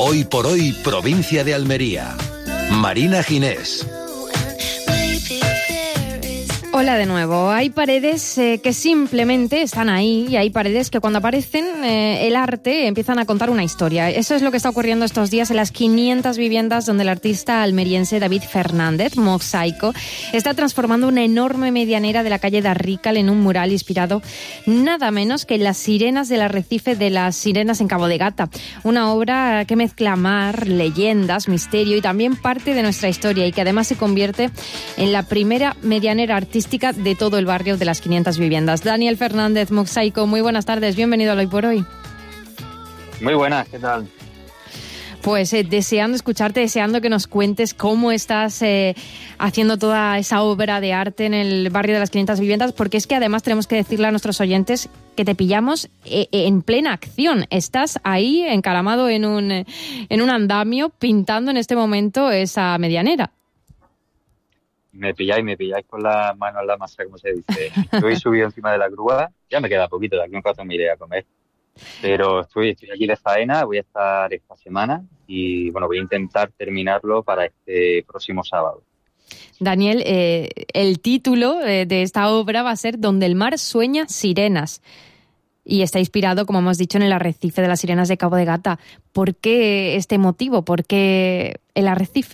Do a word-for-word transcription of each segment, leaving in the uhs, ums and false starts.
Hoy por hoy, provincia de Almería. Marina Ginés. Hola de nuevo. Hay paredes eh, que simplemente están ahí y hay paredes que cuando aparecen eh, el arte empiezan a contar una historia. Eso es lo que está ocurriendo estos días en las quinientas viviendas donde el artista almeriense David Fernández, Mosaico, está transformando una enorme medianera de la calle de Arrícal en un mural inspirado nada menos que en las sirenas del arrecife de las sirenas en Cabo de Gata. Una obra que mezcla mar, leyendas, misterio y también parte de nuestra historia y que además se convierte en la primera medianera artística de todo el barrio de las quinientas viviendas. Daniel Fernández, Mosaico, muy buenas tardes, bienvenido a Hoy por Hoy. Muy buenas, ¿qué tal? Pues eh, deseando escucharte, deseando que nos cuentes cómo estás eh, haciendo toda esa obra de arte en el barrio de las quinientas viviendas, porque es que además tenemos que decirle a nuestros oyentes que te pillamos eh, en plena acción. Estás ahí encaramado en un, eh, en un andamio pintando en este momento esa medianera. Me pilláis, me pilláis con la mano en la masa, como se dice. Estoy subido encima de la grúa, ya me queda poquito, de aquí un rato me iré a comer. Pero estoy, estoy aquí de faena, voy a estar esta semana y bueno, voy a intentar terminarlo para este próximo sábado. Daniel, eh, el título eh, de esta obra va a ser Donde el mar sueña sirenas. Y está inspirado, como hemos dicho, en el arrecife de las sirenas de Cabo de Gata. ¿Por qué este motivo? ¿Por qué el arrecife?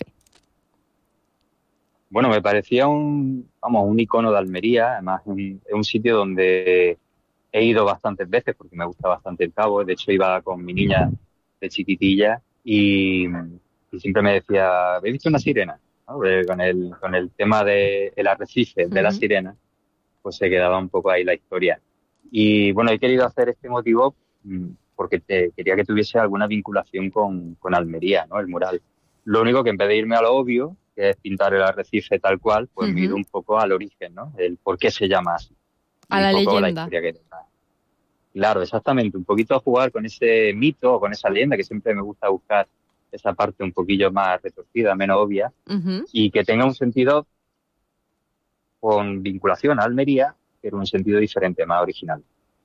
Bueno, me parecía un, vamos, un icono de Almería, además es un, es un sitio donde he ido bastantes veces porque me gusta bastante el Cabo. De hecho, iba con mi niña de chiquitilla y, y siempre me decía, ¿habéis visto una sirena? ¿No? Porque con el, con el tema del de arrecife de uh-huh. la sirena, pues se quedaba un poco ahí la historia. Y bueno, he querido hacer este motivo porque te, quería que tuviese alguna vinculación con, con Almería, ¿no? El mural. Lo único que en vez de irme a lo obvio, que es pintar el arrecife tal cual, pues uh-huh. me he ido un poco al origen, ¿no? El por qué se llama así. A la leyenda. La historia que tenga. Claro, exactamente. Un poquito a jugar con ese mito o con esa leyenda, que siempre me gusta buscar esa parte un poquillo más retorcida, menos obvia, uh-huh. y que tenga un sentido con vinculación a Almería, pero un sentido diferente, más original.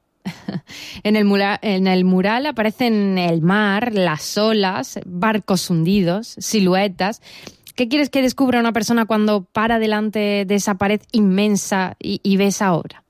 En el, mural, en el mural aparecen el mar, las olas, barcos hundidos, siluetas. ¿Qué quieres que descubra una persona cuando para delante de esa pared inmensa y, y ve esa obra?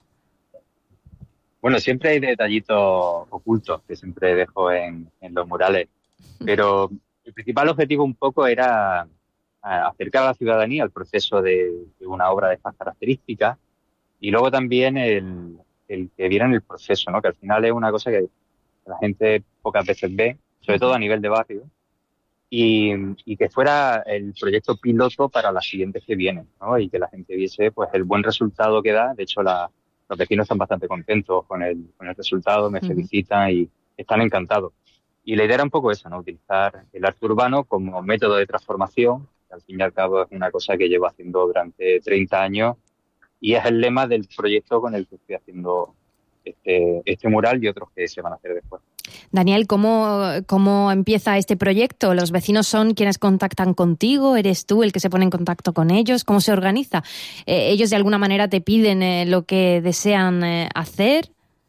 Bueno, siempre hay detallitos ocultos que siempre dejo en, en los murales, pero el principal objetivo un poco era acercar a la ciudadanía al proceso de, de una obra de estas características y luego también el, el que vieran el proceso, ¿no? Que al final es una cosa que la gente pocas veces ve, sobre todo a nivel de barrio. Y, y que fuera el proyecto piloto para las siguientes que vienen, ¿no? Y que la gente viese pues el buen resultado que da. De hecho, la, los vecinos están bastante contentos con el, con el resultado, me uh-huh. felicitan y están encantados. Y la idea era un poco esa, ¿no? Utilizar el arte urbano como método de transformación, que al fin y al cabo es una cosa que llevo haciendo durante treinta años y es el lema del proyecto con el que estoy haciendo este, este mural y otros que se van a hacer después. Daniel, ¿cómo, ¿cómo empieza este proyecto? ¿Los vecinos son quienes contactan contigo? ¿Eres tú el que se pone en contacto con ellos? ¿Cómo se organiza? Eh, ¿Ellos de alguna manera te piden eh, lo que desean eh, hacer?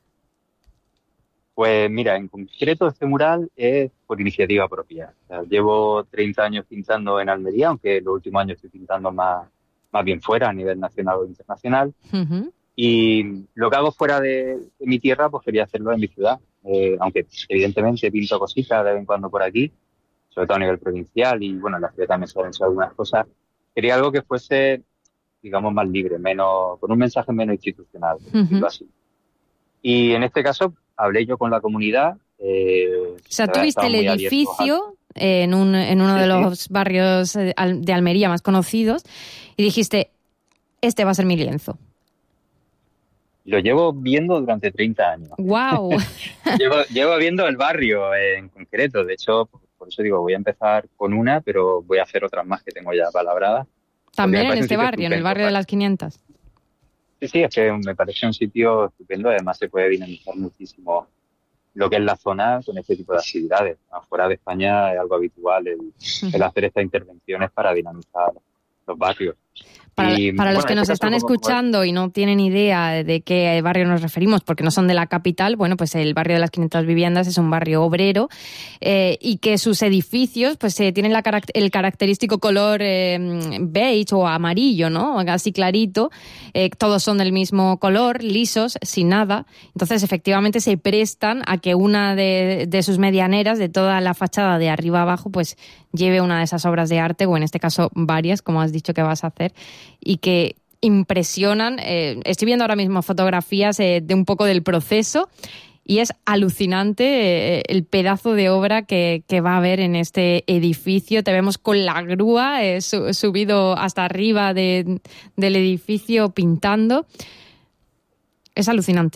Pues mira, en concreto este mural es por iniciativa propia. O sea, llevo treinta años pintando en Almería, aunque los últimos años estoy pintando más, más bien fuera, a nivel nacional o internacional. Uh-huh. Y lo que hago fuera de, de mi tierra, pues quería hacerlo en mi ciudad. Eh, aunque evidentemente pinto cositas de vez en cuando por aquí, sobre todo a nivel provincial y bueno, en la ciudad también se han hecho algunas cosas. Quería algo que fuese, digamos, más libre, menos, con un mensaje menos institucional, uh-huh. así. Y en este caso hablé yo con la comunidad. Eh, o sea, tú viste el edificio en, un, en uno sí, de los sí. barrios de Almería más conocidos y dijiste, este va a ser mi lienzo. Lo llevo viendo durante treinta años. ¡Guau! Wow. llevo, llevo viendo el barrio en concreto. De hecho, por eso digo, voy a empezar con una, pero voy a hacer otras más que tengo ya palabradas. ¿También en este barrio, en el barrio de las quinientas? Sí, sí, es que me parece un sitio estupendo. Además, se puede dinamizar muchísimo lo que es la zona con este tipo de actividades. Afuera de España es algo habitual el, el hacer estas intervenciones para dinamizar los barrios. Para, y, para los bueno, que en nos este están caso, como- escuchando y no tienen idea de qué barrio nos referimos, porque no son de la capital, bueno, pues el barrio de las quinientas viviendas es un barrio obrero eh, y que sus edificios pues eh, tienen la caract- el característico color eh, beige o amarillo, ¿no? Así clarito. Eh, todos son del mismo color, lisos, sin nada. Entonces, efectivamente, se prestan a que una de, de sus medianeras, de toda la fachada de arriba abajo, pues lleve una de esas obras de arte, o en este caso varias, como has dicho que vas a hacer, y que impresionan. Eh, estoy viendo ahora mismo fotografías eh, de un poco del proceso y es alucinante eh, el pedazo de obra que, que va a haber en este edificio. Te vemos con la grúa eh, su, subido hasta arriba de, del edificio pintando. Es alucinante.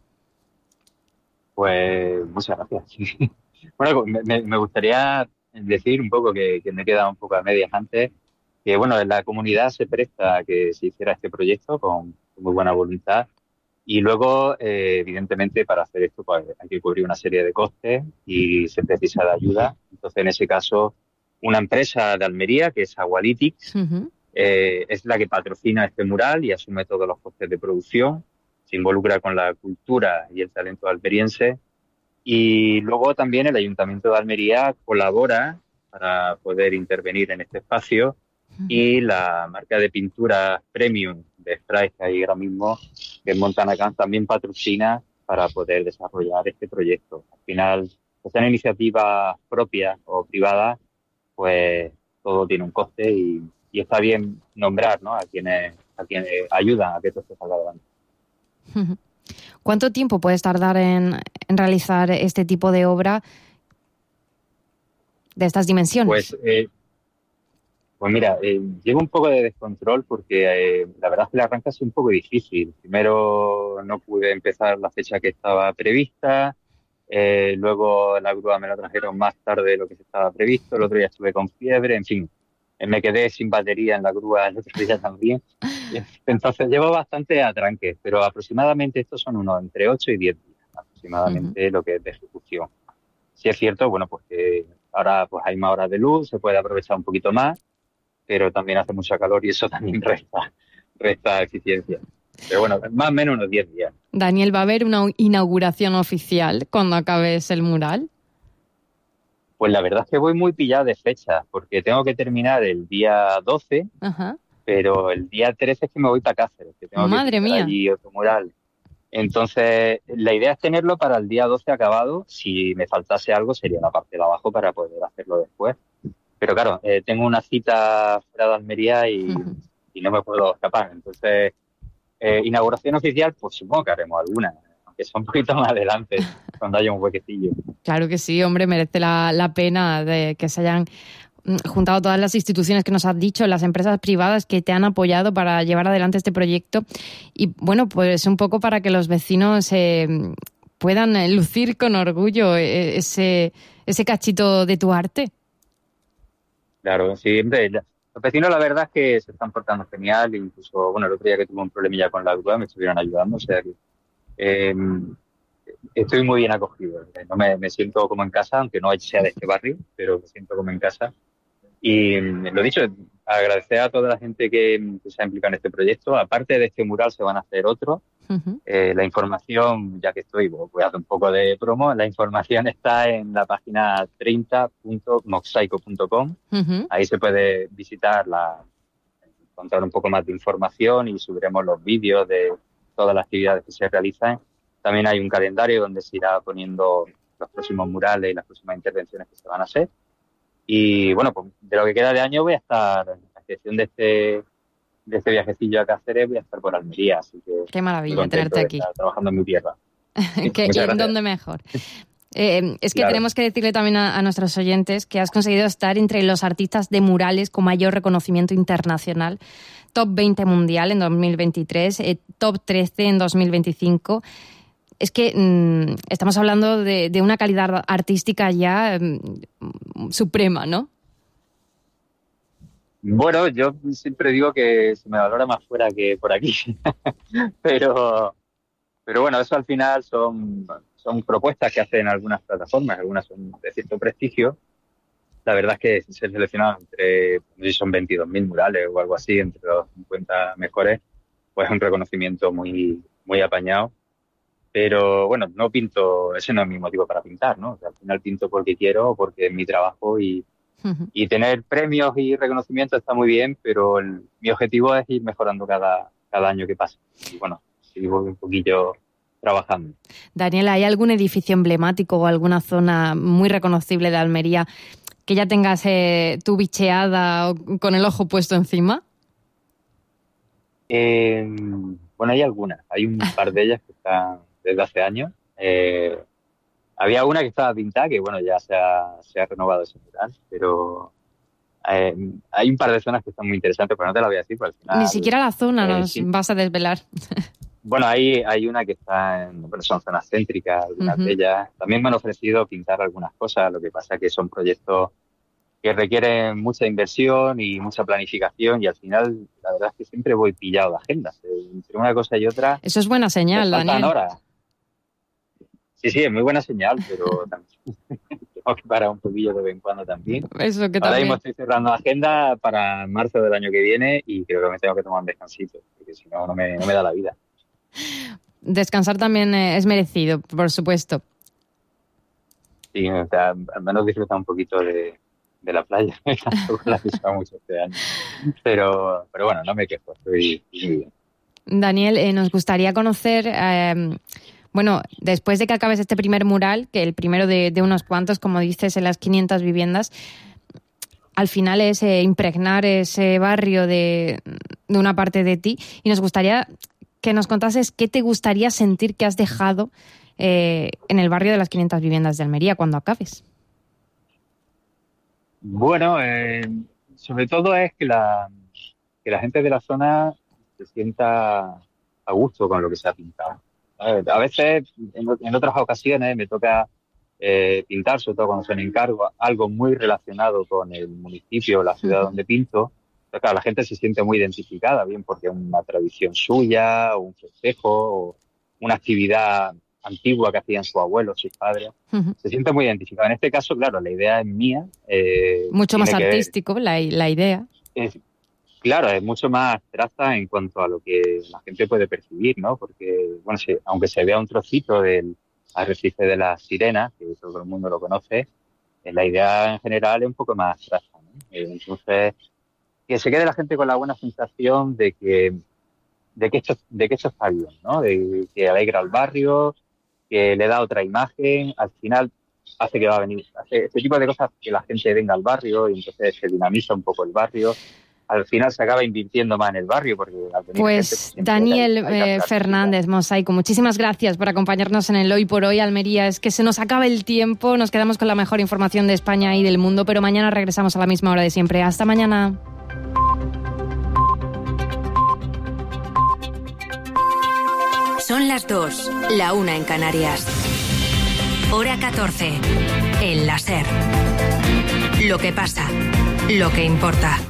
Pues muchas gracias. Bueno, me, me gustaría decir un poco que, que me he quedado un poco a medias antes, que bueno, la comunidad se presta a que se hiciera este proyecto con, con muy buena voluntad y luego, eh, evidentemente, para hacer esto pues, hay que cubrir una serie de costes y se precisa de ayuda. Entonces, en ese caso, una empresa de Almería, que es Agualytics, Uh-huh. eh, es la que patrocina este mural y asume todos los costes de producción, se involucra con la cultura y el talento almeriense. Y luego también el Ayuntamiento de Almería colabora para poder intervenir en este espacio y la marca de pintura premium de Spray que hay ahora mismo, que es Montana Can, también patrocina para poder desarrollar este proyecto. Al final, pues en iniciativas propias o privadas, pues todo tiene un coste y, y está bien nombrar, ¿no?, a quienes, a quienes ayudan a que esto se salga adelante. Uh-huh. ¿Cuánto tiempo puedes tardar en, en realizar este tipo de obra de estas dimensiones? Pues, eh, pues mira, eh, llevo un poco de descontrol porque eh, la verdad es que el arranque es un poco difícil. Primero no pude empezar la fecha que estaba prevista, eh, luego la grúa me la trajeron más tarde de lo que se estaba previsto, el otro día estuve con fiebre, en fin, eh, me quedé sin batería en la grúa el otro día también. Entonces llevo bastante atranque, pero aproximadamente estos son unos entre ocho y diez días, aproximadamente uh-huh. lo que es de ejecución. Si es cierto, bueno, pues que ahora pues hay más horas de luz, se puede aprovechar un poquito más, pero también hace mucha calor y eso también resta, resta eficiencia. Pero bueno, más o menos unos diez días. Daniel, ¿va a haber una inauguración oficial cuando acabes el mural? Pues la verdad es que voy muy pillado de fecha, porque tengo que terminar el día doce, uh-huh. pero el día trece es que me voy para Cáceres, que tengo Madre que mía. allí otro mural. Entonces, la idea es tenerlo para el día doce acabado. Si me faltase algo, sería la parte de abajo para poder hacerlo después. Pero claro, eh, tengo una cita fuera de Almería y, uh-huh. y no me puedo escapar. Entonces, eh, inauguración oficial, pues supongo que haremos alguna, aunque sea un poquito más adelante, cuando haya un huequecillo. Claro que sí, hombre, merece la, la pena de que se hayan juntado todas las instituciones que nos has dicho, las empresas privadas que te han apoyado para llevar adelante este proyecto y, bueno, pues un poco para que los vecinos eh, puedan lucir con orgullo ese, ese cachito de tu arte. Claro, siempre. Los vecinos, la verdad es que se están portando genial, incluso, bueno, el otro día que tuve un problemilla con la grúa me estuvieron ayudando, o sea que eh, estoy muy bien acogido. No me, me siento como en casa, aunque no sea de este barrio, pero me siento como en casa. Y lo dicho, agradecer a toda la gente que, que se ha implicado en este proyecto. Aparte de este mural se van a hacer otros. Uh-huh. Eh, la información, ya que estoy, voy a hacer un poco de promo, la información está en la página treinta punto moxaico punto com. Uh-huh. Ahí se puede visitar, la, encontrar un poco más de información y subiremos los vídeos de todas las actividades que se realizan. También hay un calendario donde se irá poniendo los próximos murales y las próximas intervenciones que se van a hacer. Y bueno, pues de lo que queda de año voy a estar, en la excepción de este, de este viajecillo a Cáceres, voy a estar por Almería. Así que qué maravilla tenerte aquí. Trabajando en mi tierra. que, ¿En dónde mejor? Eh, es que claro. Tenemos que decirle también a, a nuestros oyentes que has conseguido estar entre los artistas de murales con mayor reconocimiento internacional. Top veinte mundial en dos mil veintitrés, eh, top trece en dos mil veinticinco. Es que mmm, estamos hablando de, de una calidad artística ya mmm, suprema, ¿no? Bueno, yo siempre digo que se me valora más fuera que por aquí. pero, pero bueno, eso al final son, son propuestas que hacen algunas plataformas, algunas son de cierto prestigio. la verdad es que se seleccionaron entre, no sé si son veintidós mil murales o algo así, entre los cincuenta mejores, pues es un reconocimiento muy, muy apañado. Pero bueno, no pinto, ese no es mi motivo para pintar, ¿no? O sea, al final pinto porque quiero, porque es mi trabajo y, uh-huh. y tener premios y reconocimiento está muy bien, pero el, mi objetivo es ir mejorando cada, cada año que pasa. Y bueno, sigo un poquillo trabajando. Daniel, ¿hay algún edificio emblemático o alguna zona muy reconocible de Almería que ya tengas eh, tú bicheada o con el ojo puesto encima? Eh, bueno, hay algunas. Hay un par de ellas que están desde hace años. Eh, había una que estaba pintada, que bueno, ya se ha, se ha renovado ese mural, pero eh, hay un par de zonas que están muy interesantes, pero no te la voy a decir, porque al final... Ni siquiera la zona eh, nos sí. vas a desvelar. Bueno, hay, hay una que está en... Bueno, son zonas céntricas, algunas uh-huh. de ellas. También me han ofrecido pintar algunas cosas, lo que pasa es que son proyectos que requieren mucha inversión y mucha planificación y al final la verdad es que siempre voy pillado de agendas. Entre una cosa y otra... Eso es buena señal, Daniel. Horas. Sí, sí, es muy buena señal, pero también tengo que parar un poquillo de vez en cuando también. Eso que Ahora también. mismo estoy cerrando agenda para marzo del año que viene y creo que me tengo que tomar un descansito, porque si no, no me, no me da la vida. Descansar también es merecido, por supuesto. Sí, o sea, al menos disfrutar un poquito de, de la playa. Tampoco la he pisado mucho este año. Pero, pero bueno, no me quejo, estoy muy bien. Daniel, eh, nos gustaría conocer... Eh, Bueno, después de que acabes este primer mural, que el primero de, de unos cuantos, como dices, en las quinientas viviendas, al final es eh, impregnar ese barrio de, de una parte de ti. Y nos gustaría que nos contases qué te gustaría sentir que has dejado eh, en el barrio de las quinientas viviendas de Almería cuando acabes. Bueno, eh, sobre todo es que la, que la gente de la zona se sienta a gusto con lo que se ha pintado. A veces, en otras ocasiones, me toca eh, pintar, sobre todo cuando se me encargo, algo muy relacionado con el municipio o la ciudad donde pinto. Pero claro, la gente se siente muy identificada, bien porque es una tradición suya, o un festejo, o una actividad antigua que hacían sus abuelos, sus padres. Uh-huh. Se siente muy identificada. En este caso, claro, la idea es mía. Eh, Mucho más artístico, ver, la, la idea. Es, Claro, es mucho más abstracta en cuanto a lo que la gente puede percibir, ¿no? Porque, bueno, si, aunque se vea un trocito del arrecife de las sirenas, que todo el mundo lo conoce, eh, la idea en general es un poco más abstracta, ¿no? Eh, entonces, que se quede la gente con la buena sensación de que, de que esto, de que esto está bien, ¿no? De que alegra al barrio, que le da otra imagen, al final hace que va a venir, hace este tipo de cosas que la gente venga al barrio y entonces se dinamiza un poco el barrio. Al final se acaba invirtiendo más en el barrio. Porque al venir pues gente, Daniel hay, hay eh, Fernández, Mosaico, muchísimas gracias por acompañarnos en el Hoy por Hoy Almería. Es que se nos acaba el tiempo, nos quedamos con la mejor información de España y del mundo, pero mañana regresamos a la misma hora de siempre. Hasta mañana. Son las dos, la una en Canarias. Hora catorce, en la SER. Lo que pasa, lo que importa.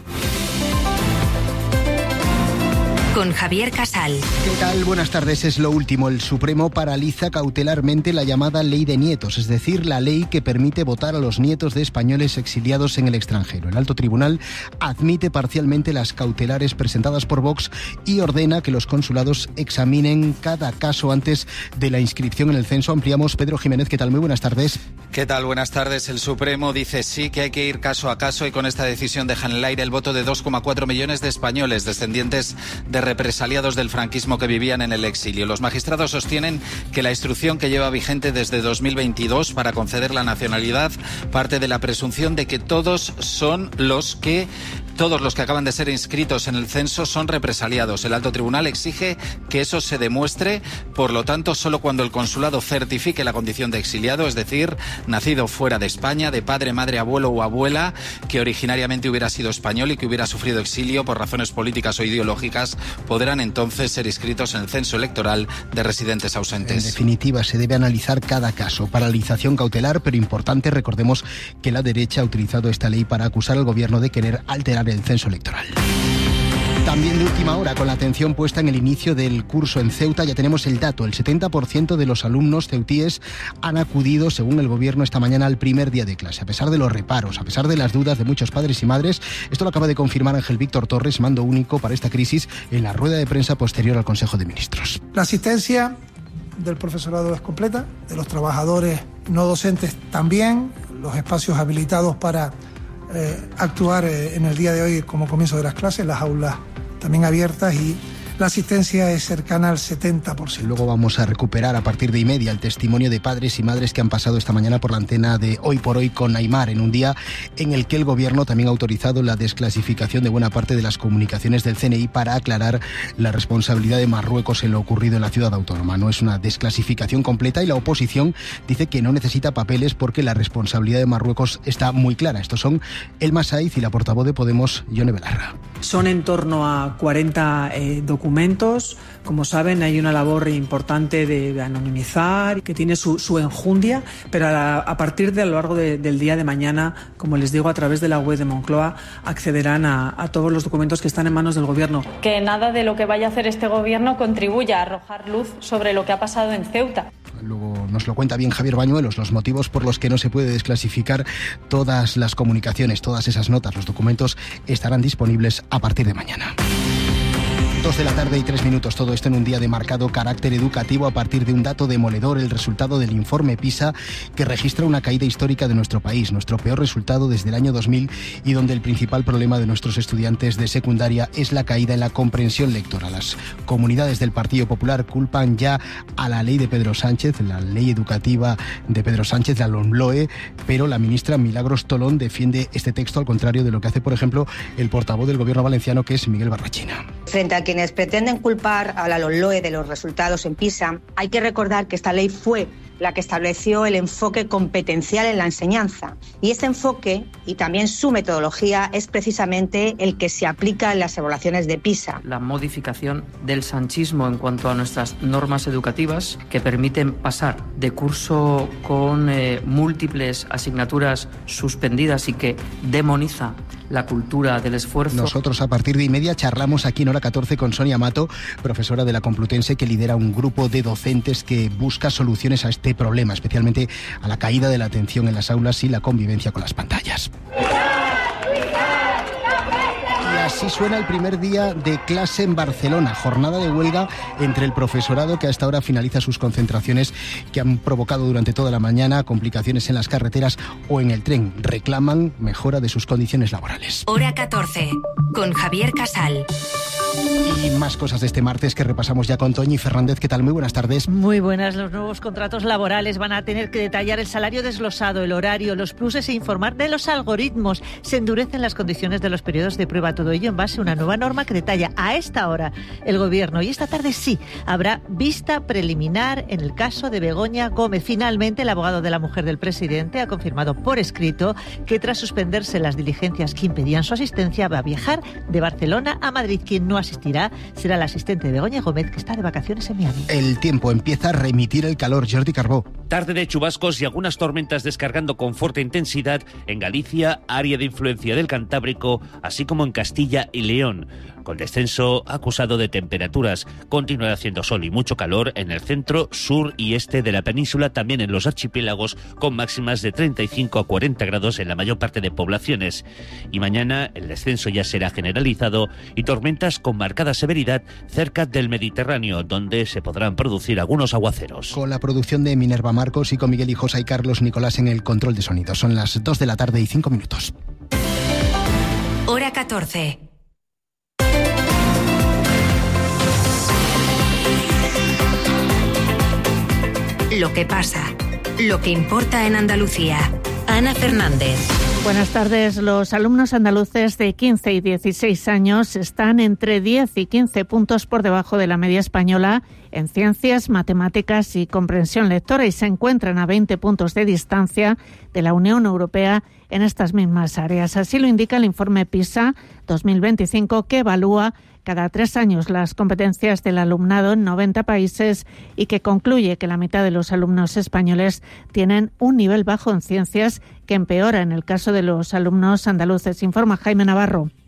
Con Javier Casal. ¿Qué tal? Buenas tardes. Es lo último. El Supremo paraliza cautelarmente la llamada Ley de Nietos, es decir, la ley que permite votar a los nietos de españoles exiliados en el extranjero. El Alto Tribunal admite parcialmente las cautelares presentadas por Vox y ordena que los consulados examinen cada caso antes de la inscripción en el censo. Ampliamos. Pedro Jiménez, ¿qué tal? Muy buenas tardes. ¿Qué tal? Buenas tardes. El Supremo dice sí que hay que ir caso a caso y con esta decisión dejan en el aire el voto de dos coma cuatro millones de españoles descendientes de represaliados del franquismo que vivían en el exilio. Los magistrados sostienen que la instrucción que lleva vigente desde dos mil veintidós para conceder la nacionalidad parte de la presunción de que todos son los que Todos los que acaban de ser inscritos en el censo son represaliados. El Alto Tribunal exige que eso se demuestre, por lo tanto, solo cuando el consulado certifique la condición de exiliado, es decir, nacido fuera de España, de padre, madre, abuelo o abuela, que originariamente hubiera sido español y que hubiera sufrido exilio por razones políticas o ideológicas, podrán entonces ser inscritos en el censo electoral de residentes ausentes. En definitiva, se debe analizar cada caso. Paralización cautelar, pero importante, recordemos que la derecha ha utilizado esta ley para acusar al gobierno de querer alterar el censo electoral. También de última hora, con la atención puesta en el inicio del curso en Ceuta, ya tenemos el dato. El setenta por ciento de los alumnos ceutíes han acudido, según el Gobierno, esta mañana al primer día de clase. A pesar de los reparos, a pesar de las dudas de muchos padres y madres, esto lo acaba de confirmar Ángel Víctor Torres, mando único para esta crisis, en la rueda de prensa posterior al Consejo de Ministros. La asistencia del profesorado es completa, de los trabajadores no docentes también, los espacios habilitados para eh, actuar eh, en el día de hoy como comienzo de las clases, las aulas también abiertas, y la asistencia es cercana al setenta por ciento. Luego vamos a recuperar a partir de y media el testimonio de padres y madres que han pasado esta mañana por la antena de Hoy por Hoy con Aimar, en un día en el que el Gobierno también ha autorizado la desclasificación de buena parte de las comunicaciones del C N I para aclarar la responsabilidad de Marruecos en lo ocurrido en la ciudad autónoma. No es una desclasificación completa y la oposición dice que no necesita papeles porque la responsabilidad de Marruecos está muy clara. Estos son Elma Saiz y la portavoz de Podemos, Yone Belarra. Son en torno a cuarenta eh, documentos. Como saben, hay una labor importante de, de anonimizar, que tiene su, su enjundia, pero a, a partir de a lo largo de, del día de mañana, como les digo, a través de la web de Moncloa, accederán a, a todos los documentos que están en manos del Gobierno. Que nada de lo que vaya a hacer este Gobierno contribuya a arrojar luz sobre lo que ha pasado en Ceuta. Luego nos lo cuenta bien Javier Bañuelos, los motivos por los que no se puede desclasificar todas las comunicaciones, todas esas notas, los documentos estarán disponibles a partir de mañana. Dos de la tarde y tres minutos, todo esto en un día de marcado carácter educativo a partir de un dato demoledor, el resultado del informe PISA, que registra una caída histórica de nuestro país, nuestro peor resultado desde el año dos mil, y donde el principal problema de nuestros estudiantes de secundaria es la caída en la comprensión lectora. Las comunidades del Partido Popular culpan ya a la ley de Pedro Sánchez, la ley educativa de Pedro Sánchez, la LOMLOE, pero la ministra Milagros Tolón defiende este texto, al contrario de lo que hace, por ejemplo, el portavoz del Gobierno valenciano, que es Miguel Barrachina. Frente a quienes pretenden culpar a la LOMLOE de los resultados en PISA, hay que recordar que esta ley fue la que estableció el enfoque competencial en la enseñanza. Y ese enfoque, y también su metodología, es precisamente el que se aplica en las evaluaciones de PISA. La modificación del sanchismo en cuanto a nuestras normas educativas, que permiten pasar de curso con eh, múltiples asignaturas suspendidas y que demoniza la cultura del esfuerzo. Nosotros a partir de y media charlamos aquí en Hora catorce con Sonia Mato, profesora de la Complutense, que lidera un grupo de docentes que busca soluciones a este problema, especialmente a la caída de la atención en las aulas y la convivencia con las pantallas. Así suena el primer día de clase en Barcelona, jornada de huelga entre el profesorado, que hasta ahora finaliza sus concentraciones que han provocado durante toda la mañana complicaciones en las carreteras o en el tren. Reclaman mejora de sus condiciones laborales. Hora catorce, con Javier Casal. Y más cosas de este martes que repasamos ya con Toñi Fernández. ¿Qué tal? Muy buenas tardes. Muy buenas. Los nuevos contratos laborales van a tener que detallar el salario desglosado, el horario, los pluses e informar de los algoritmos. Se endurecen las condiciones de los periodos de prueba. Todo ello en base a una nueva norma que detalla a esta hora el Gobierno. Y esta tarde sí habrá vista preliminar en el caso de Begoña Gómez. Finalmente, el abogado de la mujer del presidente ha confirmado por escrito que tras suspenderse las diligencias que impedían su asistencia, va a viajar de Barcelona a Madrid. Quien no asistirá será la asistente de Begoña Gómez, que está de vacaciones en Miami. El tiempo empieza a remitir el calor. Jordi Carbó. Tarde de chubascos y algunas tormentas descargando con fuerte intensidad en Galicia, área de influencia del Cantábrico, así como en Castilla y León. Con descenso acusado de temperaturas, continuará haciendo sol y mucho calor en el centro, sur y este de la península, también en los archipiélagos, con máximas de treinta y cinco a cuarenta grados en la mayor parte de poblaciones. Y mañana el descenso ya será generalizado y tormentas con marcada severidad cerca del Mediterráneo, donde se podrán producir algunos aguaceros. Con la producción de Minerva Marcos y con Miguel Hijosa y Carlos Nicolás en el control de sonido. Son las dos de la tarde y cinco minutos. Hora catorce. Lo que pasa, lo que importa en Andalucía. Ana Fernández. Buenas tardes. Los alumnos andaluces de quince y dieciséis años están entre diez y quince puntos por debajo de la media española en ciencias, matemáticas y comprensión lectora, y se encuentran a veinte puntos de distancia de la Unión Europea en estas mismas áreas. Así lo indica el informe PISA dos mil veinticinco, que evalúa cada tres años las competencias del alumnado en noventa países y que concluye que la mitad de los alumnos españoles tienen un nivel bajo en ciencias, que empeora en el caso de los alumnos andaluces, informa Jaime Navarro.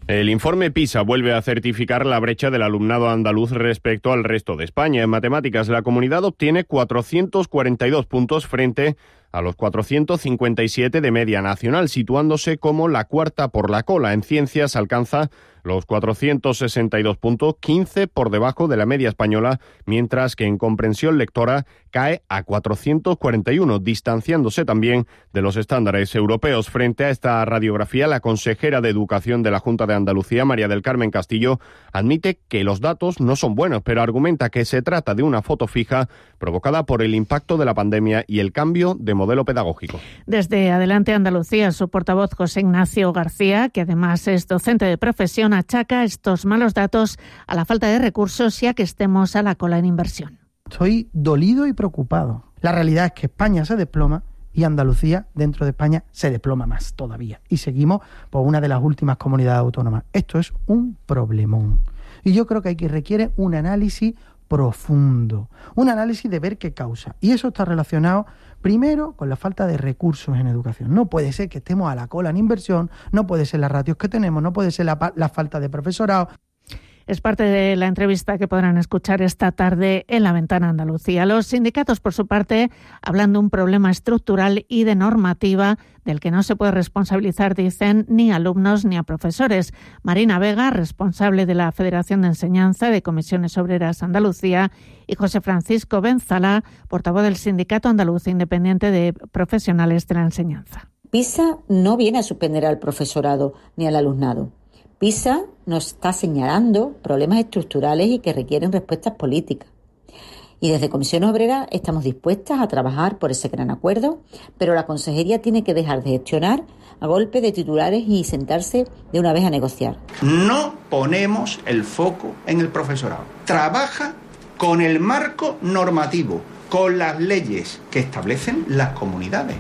El informe PISA vuelve a certificar la brecha del alumnado andaluz respecto al resto de España. En matemáticas, la comunidad obtiene cuatrocientos cuarenta y dos puntos frente a los cuatrocientos cincuenta y siete de media nacional, situándose como la cuarta por la cola. En ciencias alcanza los cuatrocientos sesenta y dos puntos, quince por debajo de la media española, mientras que en comprensión lectora cae a cuatrocientos cuarenta y uno, distanciándose también de los estándares europeos. Frente a esta radiografía, la consejera de Educación de la Junta de Andalucía, María del Carmen Castillo, admite que los datos no son buenos, pero argumenta que se trata de una foto fija provocada por el impacto de la pandemia y el cambio de modelo pedagógico. Desde Adelante Andalucía, su portavoz José Ignacio García, que además es docente de profesión, achaca estos malos datos a la falta de recursos y a que estemos a la cola en inversión. Estoy dolido y preocupado. La realidad es que España se desploma y Andalucía, dentro de España, se desploma más todavía. Y seguimos por una de las últimas comunidades autónomas. Esto es un problemón. Y yo creo que aquí requiere un análisis profundo, un análisis de ver qué causa. Y eso está relacionado primero con la falta de recursos en educación. No puede ser que estemos a la cola en inversión, no puede ser las ratios que tenemos, no puede ser la, la falta de profesorado. Es parte de la entrevista que podrán escuchar esta tarde en La Ventana Andalucía. Los sindicatos, por su parte, hablan de un problema estructural y de normativa del que no se puede responsabilizar, dicen, ni a alumnos ni a profesores. Marina Vega, responsable de la Federación de Enseñanza de Comisiones Obreras Andalucía, y José Francisco Benzala, portavoz del Sindicato Andaluz Independiente de Profesionales de la Enseñanza. PISA no viene a suspender al profesorado ni al alumnado. PISA nos está señalando problemas estructurales y que requieren respuestas políticas. Y desde Comisiones Obreras estamos dispuestas a trabajar por ese gran acuerdo, pero la Consejería tiene que dejar de gestionar a golpe de titulares y sentarse de una vez a negociar. No ponemos el foco en el profesorado. Trabaja con el marco normativo, con las leyes que establecen las comunidades.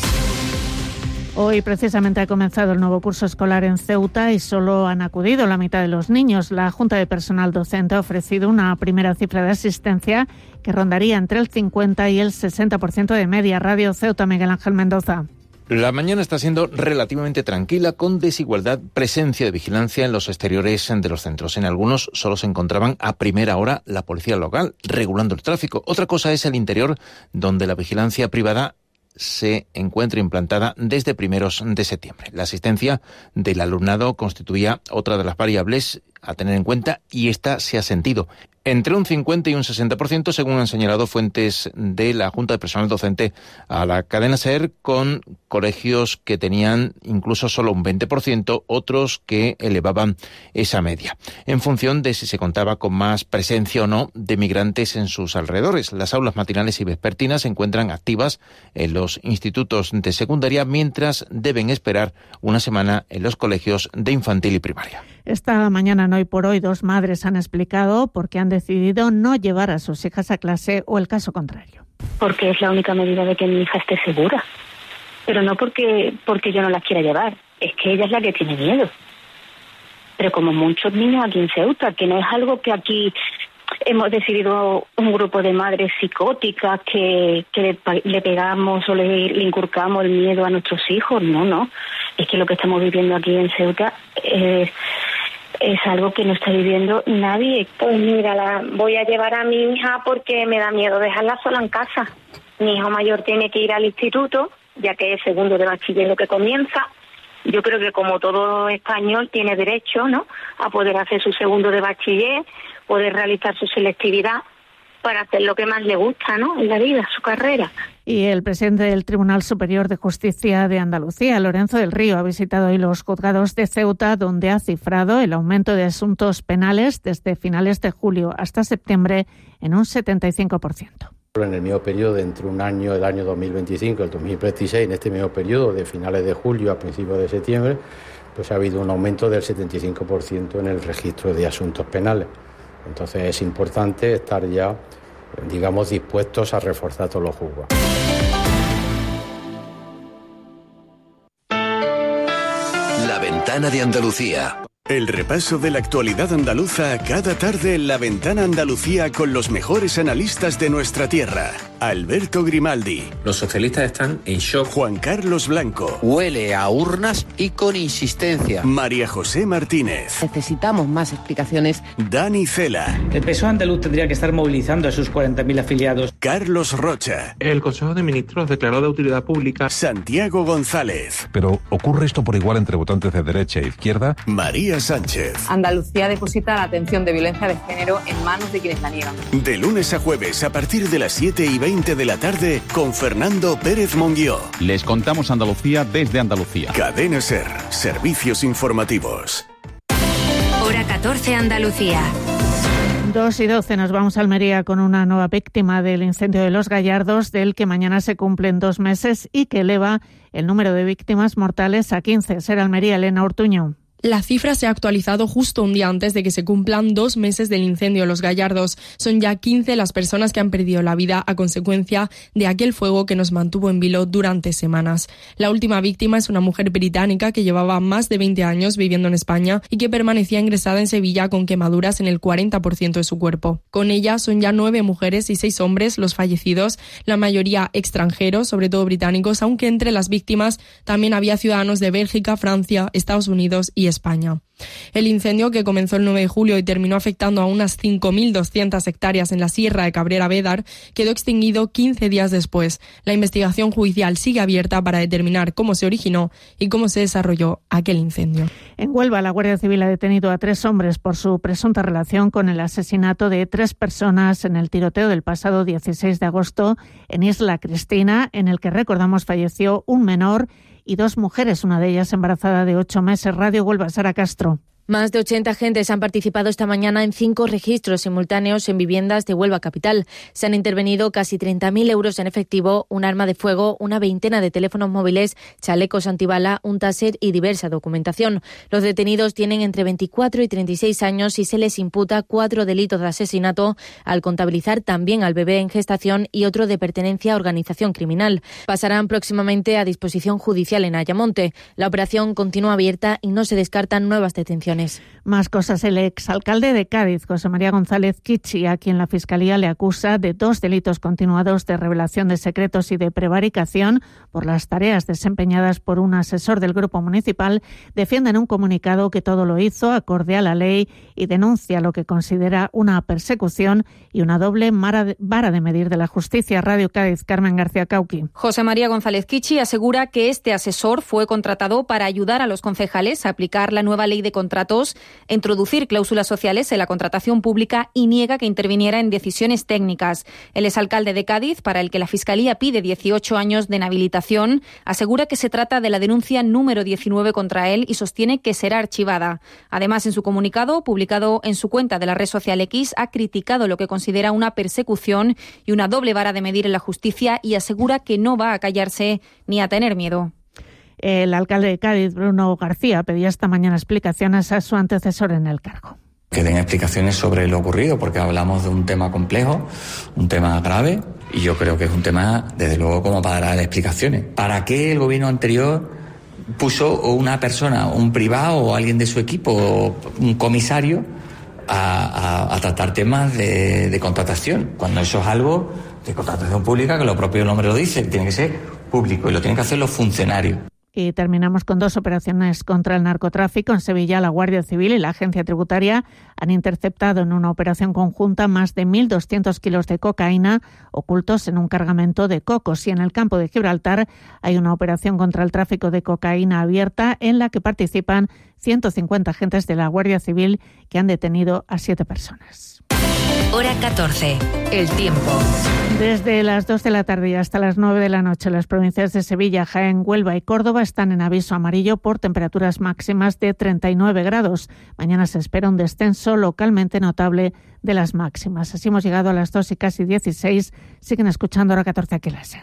Hoy precisamente ha comenzado el nuevo curso escolar en Ceuta y solo han acudido la mitad de los niños. La Junta de Personal Docente ha ofrecido una primera cifra de asistencia que rondaría entre el cincuenta y el sesenta por ciento de media. Radio Ceuta, Miguel Ángel Mendoza. La mañana está siendo relativamente tranquila, con desigualdad, presencia de vigilancia en los exteriores de los centros. En algunos solo se encontraban a primera hora la policía local, regulando el tráfico. Otra cosa es el interior, donde la vigilancia privada se encuentra implantada desde primeros de septiembre. La asistencia del alumnado constituía otra de las variables a tener en cuenta y esta se ha sentido entre un cincuenta y un sesenta por ciento, según han señalado fuentes de la Junta de Personal Docente a la cadena SER, con colegios que tenían incluso solo un veinte por ciento, otros que elevaban esa media, en función de si se contaba con más presencia o no de migrantes en sus alrededores. Las aulas matinales y vespertinas se encuentran activas en los institutos de secundaria, mientras deben esperar una semana en los colegios de infantil y primaria. Esta mañana en Hoy por Hoy, dos madres han explicado por qué han decidido no llevar a sus hijas a clase o el caso contrario. Porque es la única medida de que mi hija esté segura. Pero no porque, porque yo no las quiera llevar, es que ella es la que tiene miedo. Pero como muchos niños aquí en Ceuta, que no es algo que aquí hemos decidido un grupo de madres psicóticas que, que le, le pegamos o le, le inculcamos el miedo a nuestros hijos. No, no. Es que lo que estamos viviendo aquí en Ceuta es, es algo que no está viviendo nadie. Pues mira, la voy a llevar a mi hija porque me da miedo dejarla sola en casa. Mi hijo mayor tiene que ir al instituto, ya que es segundo de bachiller lo que comienza. Yo creo que como todo español tiene derecho, ¿no?, a poder hacer su segundo de bachiller, poder realizar su selectividad para hacer lo que más le gusta, ¿no?, en la vida, su carrera. Y el presidente del Tribunal Superior de Justicia de Andalucía, Lorenzo del Río, ha visitado hoy los juzgados de Ceuta, donde ha cifrado el aumento de asuntos penales desde finales de julio hasta septiembre en un setenta y cinco por ciento. En el mismo periodo, entre un año, el año dos mil veinticinco y el dos mil veintiséis, en este mismo periodo, de finales de julio a principios de septiembre, pues ha habido un aumento del setenta y cinco por ciento en el registro de asuntos penales. Entonces es importante estar ya, digamos, dispuestos a reforzar todos los juzgados. La Ventana de Andalucía. El repaso de la actualidad andaluza cada tarde en La Ventana Andalucía con los mejores analistas de nuestra tierra. Alberto Grimaldi. Los socialistas están en shock. Juan Carlos Blanco. Huele a urnas y con insistencia. María José Martínez. Necesitamos más explicaciones. Dani Cela. El P S O E andaluz tendría que estar movilizando a sus cuarenta mil afiliados. Carlos Rocha. El Consejo de Ministros declaró de utilidad pública. Santiago González. Pero ¿ocurre esto por igual entre votantes de derecha e izquierda? María Sánchez. Andalucía deposita la atención de violencia de género en manos de quienes la niegan. De lunes a jueves a partir de las siete y veinte de la tarde con Fernando Pérez Monguió. Les contamos Andalucía desde Andalucía. Cadena SER. Servicios informativos. Hora catorce Andalucía. dos y doce nos vamos a Almería con una nueva víctima del incendio de Los Gallardos, del que mañana se cumplen dos meses y que eleva el número de víctimas mortales a quince. SER Almería, Elena Ortuño. La cifra se ha actualizado justo un día antes de que se cumplan dos meses del incendio de Los Gallardos. Son ya quince las personas que han perdido la vida a consecuencia de aquel fuego que nos mantuvo en vilo durante semanas. La última víctima es una mujer británica que llevaba más de veinte años viviendo en España y que permanecía ingresada en Sevilla con quemaduras en el cuarenta por ciento de su cuerpo. Con ella son ya nueve mujeres y seis hombres los fallecidos, la mayoría extranjeros, sobre todo británicos, aunque entre las víctimas también había ciudadanos de Bélgica, Francia, Estados Unidos y España. El incendio, que comenzó el nueve de julio y terminó afectando a unas cinco mil doscientas hectáreas en la Sierra de Cabrera Bédar, quedó extinguido quince días después. La investigación judicial sigue abierta para determinar cómo se originó y cómo se desarrolló aquel incendio. En Huelva, la Guardia Civil ha detenido a tres hombres por su presunta relación con el asesinato de tres personas en el tiroteo del pasado dieciséis de agosto en Isla Cristina, en el que, recordamos, falleció un menor y dos mujeres, una de ellas embarazada de ocho meses. Radio Huelva, Sara Castro. Más de ochenta agentes han participado esta mañana en cinco registros simultáneos en viviendas de Huelva capital. Se han intervenido casi treinta mil euros en efectivo, un arma de fuego, una veintena de teléfonos móviles, chalecos antibala, un taser y diversa documentación. Los detenidos tienen entre veinticuatro y treinta y seis años y se les imputa cuatro delitos de asesinato, al contabilizar también al bebé en gestación y otro de pertenencia a organización criminal. Pasarán próximamente a disposición judicial en Ayamonte. La operación continúa abierta y no se descartan nuevas detenciones. Más cosas. El exalcalde de Cádiz, José María González Kichi, a quien la Fiscalía le acusa de dos delitos continuados de revelación de secretos y de prevaricación por las tareas desempeñadas por un asesor del Grupo Municipal, defiende en un comunicado que todo lo hizo acorde a la ley y denuncia lo que considera una persecución y una doble vara de medir de la justicia. Radio Cádiz, Carmen García Cauqui. José María González Kichi asegura que este asesor fue contratado para ayudar a los concejales a aplicar la nueva ley de contratos, introducir cláusulas sociales en la contratación pública y niega que interviniera en decisiones técnicas. El exalcalde de Cádiz, para el que la Fiscalía pide dieciocho años de inhabilitación, asegura que se trata de la denuncia número diecinueve contra él y sostiene que será archivada. Además, en su comunicado, publicado en su cuenta de la red social X, ha criticado lo que considera una persecución y una doble vara de medir en la justicia y asegura que no va a callarse ni a tener miedo. El alcalde de Cádiz, Bruno García, pedía esta mañana explicaciones a su antecesor en el cargo. Que den explicaciones sobre lo ocurrido, porque hablamos de un tema complejo, un tema grave, y yo creo que es un tema, desde luego, como para dar explicaciones. ¿Para qué el gobierno anterior puso una persona, un privado o alguien de su equipo, un comisario, a, a, a tratar temas de, de contratación? Cuando eso es algo de contratación pública, que lo propio nombre lo dice, tiene que ser público y lo tienen que hacer los funcionarios. Y terminamos con dos operaciones contra el narcotráfico. En Sevilla, la Guardia Civil y la Agencia Tributaria han interceptado en una operación conjunta más de mil doscientos kilos de cocaína ocultos en un cargamento de cocos. Y en el campo de Gibraltar hay una operación contra el tráfico de cocaína abierta en la que participan ciento cincuenta agentes de la Guardia Civil que han detenido a siete personas. Hora catorce. El tiempo. Desde las dos de la tarde y hasta las nueve de la noche, las provincias de Sevilla, Jaén, Huelva y Córdoba están en aviso amarillo por temperaturas máximas de treinta y nueve grados. Mañana se espera un descenso localmente notable de las máximas. Así hemos llegado a las dos y casi dieciséis. Siguen escuchando Hora catorce aquí en la SER.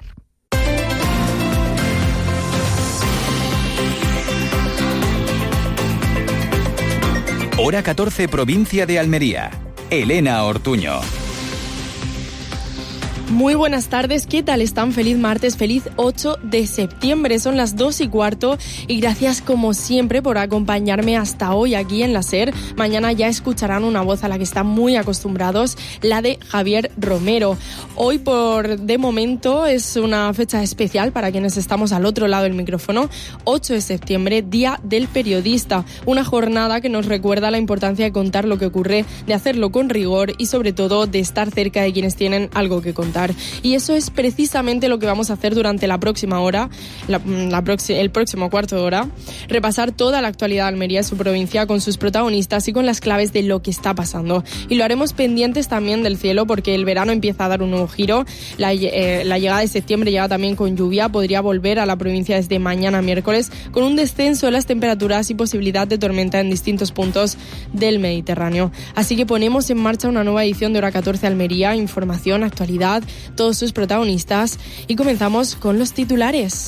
Hora catorce, provincia de Almería. Elena Ortuño. Muy buenas tardes, ¿qué tal están? Feliz martes, feliz ocho de septiembre, son las dos y cuarto y gracias como siempre por acompañarme hasta hoy aquí en la SER. Mañana ya escucharán una voz a la que están muy acostumbrados, la de Javier Romero. Hoy por de momento es una fecha especial para quienes estamos al otro lado del micrófono, ocho de septiembre, Día del Periodista, una jornada que nos recuerda la importancia de contar lo que ocurre, de hacerlo con rigor y sobre todo de estar cerca de quienes tienen algo que contar. Y eso es precisamente lo que vamos a hacer durante la próxima hora, la, la proxi- el próximo cuarto de hora, repasar toda la actualidad de Almería y su provincia con sus protagonistas y con las claves de lo que está pasando. Y lo haremos pendientes también del cielo porque el verano empieza a dar un nuevo giro, la, eh, la llegada de septiembre llega también con lluvia, podría volver a la provincia desde mañana miércoles con un descenso de las temperaturas y posibilidad de tormenta en distintos puntos del Mediterráneo. Así que ponemos en marcha una nueva edición de Hora catorce Almería, información, actualidad, todos sus protagonistas y comenzamos con los titulares.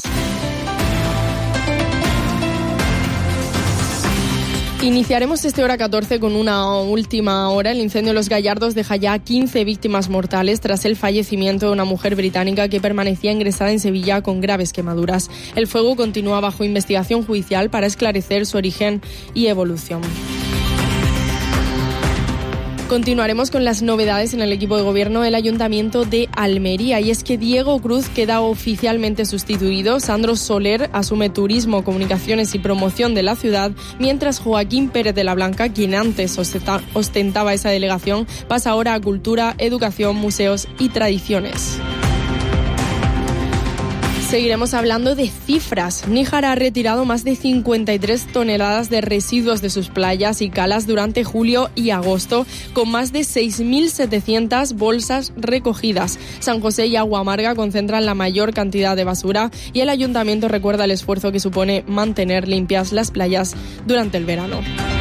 Iniciaremos este Hora catorce con una última hora. El incendio de Los Gallardos deja ya quince víctimas mortales tras el fallecimiento de una mujer británica que permanecía ingresada en Sevilla con graves quemaduras. El fuego continúa bajo investigación judicial para esclarecer su origen y evolución. Continuaremos con las novedades en el equipo de gobierno del Ayuntamiento de Almería y es que Diego Cruz queda oficialmente sustituido, Sandro Soler asume Turismo, Comunicaciones y Promoción de la ciudad, mientras Joaquín Pérez de la Blanca, quien antes ostentaba esa delegación, pasa ahora a Cultura, Educación, Museos y Tradiciones. Seguiremos hablando de cifras. Níjar ha retirado más de cincuenta y tres toneladas de residuos de sus playas y calas durante julio y agosto, con más de seis mil setecientas bolsas recogidas. San José y Agua Amarga concentran la mayor cantidad de basura y el ayuntamiento recuerda el esfuerzo que supone mantener limpias las playas durante el verano.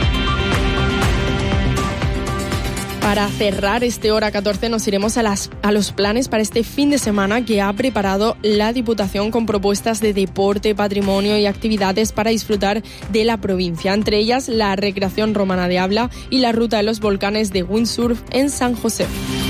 Para cerrar este Hora catorce nos iremos a, las, a los planes para este fin de semana que ha preparado la Diputación con propuestas de deporte, patrimonio y actividades para disfrutar de la provincia. Entre ellas la recreación romana de Abla y la ruta de los volcanes de windsurf en San José.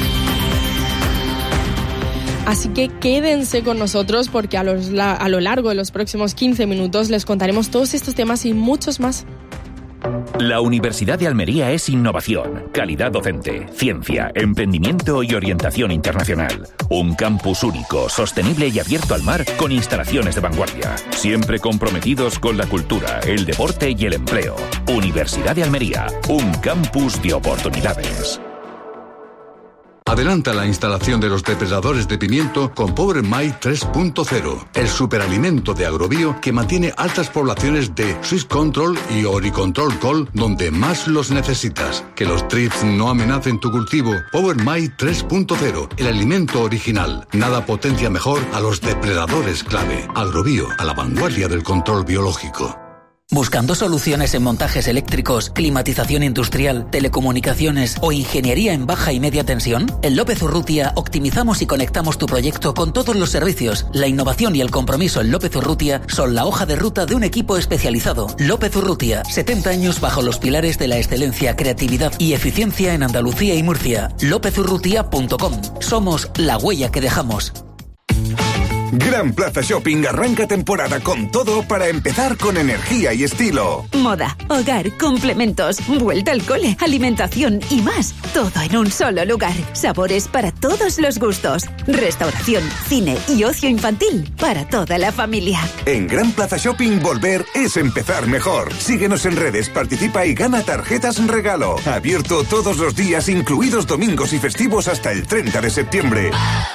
Así que quédense con nosotros porque a, los, la, a lo largo de los próximos quince minutos les contaremos todos estos temas y muchos más. La Universidad de Almería es innovación, calidad docente, ciencia, emprendimiento y orientación internacional. Un campus único, sostenible y abierto al mar con instalaciones de vanguardia. Siempre comprometidos con la cultura, el deporte y el empleo. Universidad de Almería, un campus de oportunidades. Adelanta la instalación de los depredadores de pimiento con Power My tres punto cero, el superalimento de Agrobio que mantiene altas poblaciones de Swiss Control y Oricontrol Col donde más los necesitas. Que los trips no amenacen tu cultivo. Power My tres punto cero, el alimento original. Nada potencia mejor a los depredadores clave. Agrobio, a la vanguardia del control biológico. ¿Buscando soluciones en montajes eléctricos, climatización industrial, telecomunicaciones o ingeniería en baja y media tensión? En López Urrutia optimizamos y conectamos tu proyecto con todos los servicios. La innovación y el compromiso en López Urrutia son la hoja de ruta de un equipo especializado. López Urrutia, setenta años bajo los pilares de la excelencia, creatividad y eficiencia en Andalucía y Murcia. lópez urrutia punto com. Somos la huella que dejamos. Gran Plaza Shopping arranca temporada con todo para empezar con energía y estilo. Moda, hogar, complementos, vuelta al cole, alimentación y más. Todo en un solo lugar. Sabores para todos los gustos. Restauración, cine y ocio infantil para toda la familia. En Gran Plaza Shopping volver es empezar mejor. Síguenos en redes, participa y gana tarjetas en regalo. Abierto todos los días, incluidos domingos y festivos hasta el treinta de septiembre.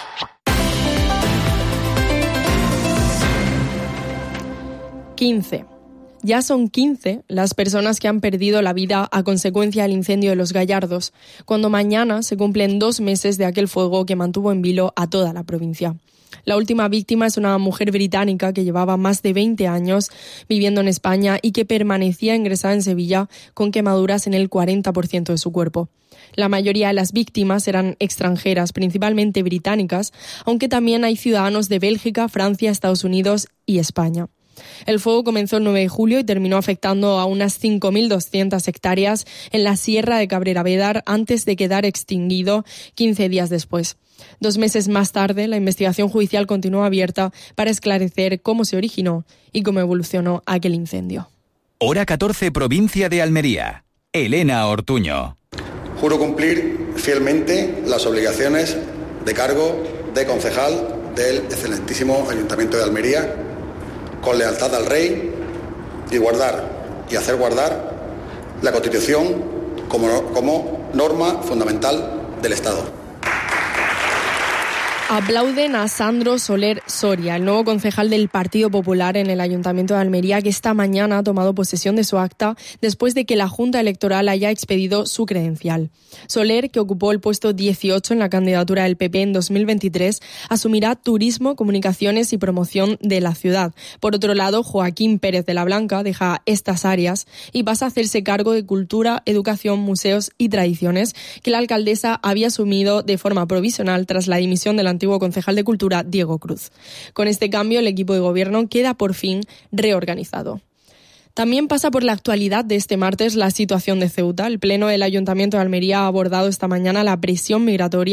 quince. Ya son quince las personas que han perdido la vida a consecuencia del incendio de Los Gallardos, cuando mañana se cumplen dos meses de aquel fuego que mantuvo en vilo a toda la provincia. La última víctima es una mujer británica que llevaba más de veinte años viviendo en España y que permanecía ingresada en Sevilla con quemaduras en el cuarenta por ciento de su cuerpo. La mayoría de las víctimas eran extranjeras, principalmente británicas, aunque también hay ciudadanos de Bélgica, Francia, Estados Unidos y España. El fuego comenzó el nueve de julio y terminó afectando a unas cinco mil doscientas hectáreas en la sierra de Cabrera Vedar antes de quedar extinguido quince días después. Dos meses más tarde, la investigación judicial continuó abierta para esclarecer cómo se originó y cómo evolucionó aquel incendio. Hora catorce, provincia de Almería. Elena Ortuño. Juro cumplir fielmente las obligaciones de cargo de concejal del excelentísimo Ayuntamiento de Almería, con lealtad al Rey, y guardar y hacer guardar la Constitución como, como norma fundamental del Estado. Aplauden a Sandro Soler Soria, el nuevo concejal del Partido Popular en el Ayuntamiento de Almería, que esta mañana ha tomado posesión de su acta después de que la Junta Electoral haya expedido su credencial. Soler, que ocupó el puesto dieciocho en la candidatura del P P en dos mil veintitrés, asumirá turismo, comunicaciones y promoción de la ciudad. Por otro lado, Joaquín Pérez de la Blanca deja estas áreas y pasa a hacerse cargo de cultura, educación, museos y tradiciones, que la alcaldesa había asumido de forma provisional tras la dimisión de la antiguo concejal de Cultura, Diego Cruz. Con este cambio, el equipo de gobierno queda por fin reorganizado. También pasa por la actualidad de este martes la situación de Ceuta. El Pleno del Ayuntamiento de Almería ha abordado esta mañana la presión migratoria